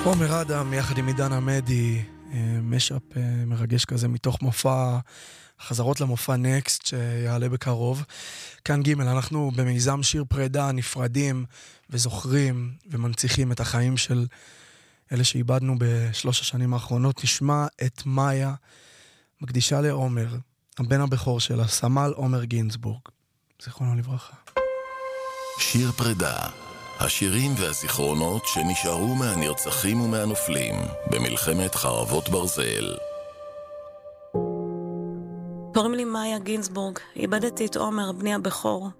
עומר אדם יחד עם עידן עמדי, משאפ מרגש כזה מתוך מופע, חזרות למופע נקסט שיעלה בקרוב. כאן ג' אנחנו במיזם שיר פרידה נפרדים וזוכרים ומנציחים את החיים של אלה שאיבדנו בשלוש השנים האחרונות. נשמע את מאיה מקדישה לעומר, הבן הבכור שלה, סמל עומר גינזבורג, זיכרונו לברכה. שיר פרידה, השירים והזיכרונות שנשארו מהנרצחים ומהנופלים במלחמת חרבות ברזל. קוראים לי מאיה גינזבורג, איבדתי את עומר, בני הבכור.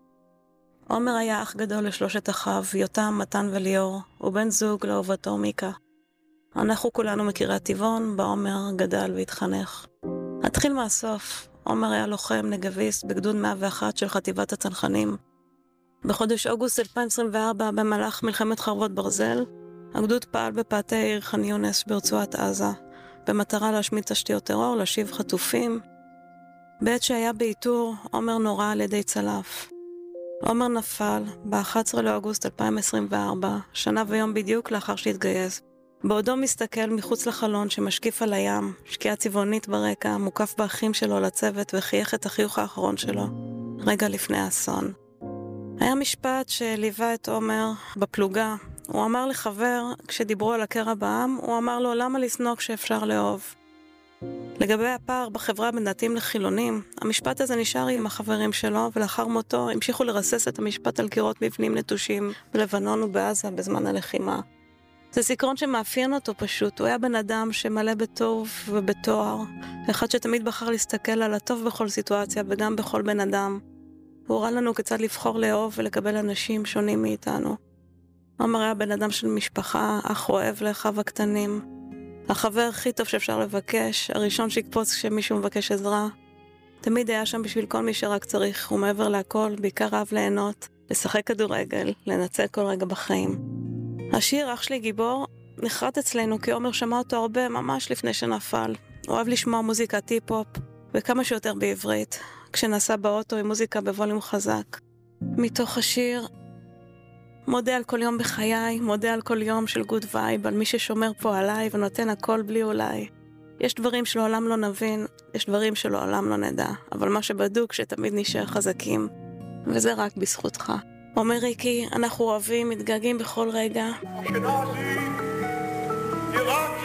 עומר היה אח גדול לשלושת אחיו, יותם, מתן וליאור, ובן זוג לאהובתו מיקה. אנחנו כולנו מכירי טבעון, בעומר גדל והתחנך. נתחיל מהסוף. עומר היה לוחם נגביסט בגדוד 101 של חטיבת הצנחנים. בחודש אוגוסט 2024, במהלך מלחמת חרבות ברזל, הגדוד פעל בפאתי עיר ח'אן יונס ברצועת עזה, במטרה להשמיד תשתיות טרור, להשיב חטופים. בעת שהיה באיתור, עומר נורה על ידי צלף. עומר נפל ב-11 לאוגוסט 2024, שנה ויום בדיוק לאחר שהתגייס. בעודו מסתכל מחוץ לחלון שמשקיף על הים, שקיעה צבעונית ברקע, מוקף באחים שלו לצוות וחייך את החיוך האחרון שלו, רגע לפני האסון. היה משפט שליווה את עומר בפלוגה. הוא אמר לחבר, כשדיברו על הקרע בעם, הוא אמר לו, למה לשנוא כשאפשר לאהוב? לגבי הפער בחברה בין דתיים לחילונים, המשפט הזה נשאר עם החברים שלו, ולאחר מותו המשיכו לרסס את המשפט על קירות מבנים נטושים בלבנון ובעזה בזמן הלחימה. זה זיכרון שמאפיין אותו פשוט. הוא היה בן אדם שמלא בטוב ובתואר, אחד שתמיד בחר להסתכל על הטוב בכל סיטואציה וגם בכל בן אדם. הוא הוראה לנו כיצד לבחור לאהוב ולקבל אנשים שונים מאיתנו. עומר היה בן אדם של משפחה, אח אוהב לאחיו הקטנים. החבר הכי טוב שאפשר לבקש, הראשון שיקפוץ כשמישהו מבקש עזרה. תמיד היה שם בשביל כל מי שרק צריך, ומעבר להכל, בעיקר אהב ליהנות, לשחק כדורגל, לנצל כל רגע בחיים. השיר אח שלי גיבור נחרט אצלנו כי עומר שמע אותו הרבה ממש לפני שנפל. הוא אוהב לשמוע מוזיקה טיפ-הופ, וכמה שיותר בעברית, כשנסע באוטו עם מוזיקה בווליום חזק. מתוך השיר, מודה על כל יום בחיי, מודה על כל יום של גוד וייב, על מי ששומר פה עליי ונותן הכל בלי אולי. יש דברים שלעולם לא נבין, יש דברים שלעולם לא נדע, אבל מה שבדוק שתמיד נשאר חזקים, וזה רק בזכותך. אומר ריקי, אנחנו אוהבים, מתגעגעים בכל רגע. שינה לי, ירק